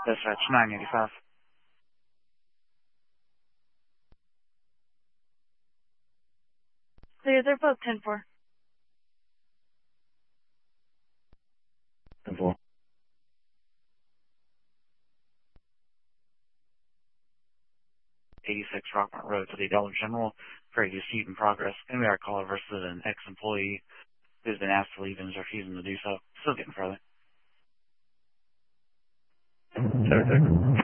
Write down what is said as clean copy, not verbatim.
Dispatch 985. Clear, they're both 10-4. 10-4. 86 Rockmont Road to the Dollar General for a dispute in progress. NBR caller versus an ex-employee who's been asked to leave and is refusing to do so. Still getting further. Check.